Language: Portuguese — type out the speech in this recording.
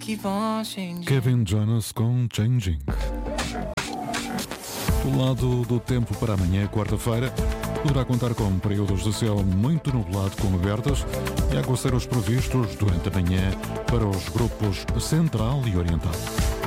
keep on changing. Kevin Jonas com Changing. O lado do tempo para amanhã, quarta-feira, poderá contar com períodos de céu muito nublado com abertas e aguaceiros previstos durante a manhã para os grupos central e oriental.